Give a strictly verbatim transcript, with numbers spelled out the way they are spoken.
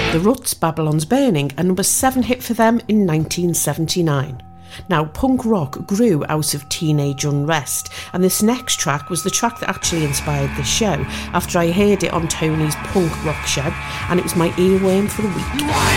The Ruts, Babylon's Burning, a number seven hit for them in nineteen seventy-nine. Now, punk rock grew out of teenage unrest, and this next track was the track that actually inspired this show, after I heard it on Tony's Punk Rock Show, and it was my earworm for the week.